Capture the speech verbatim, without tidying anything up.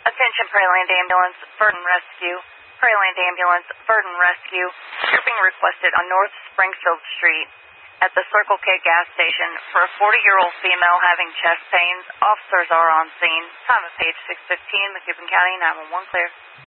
Attention Prairieland Ambulance, Verdon Rescue. Prairieland Ambulance, Verdon Rescue. You're being requested on North Springfield Street at the Circle K gas station for a forty-year-old female having chest pains. Officers are on scene. Time of page six fifteen, McEwen County, nine one one clear.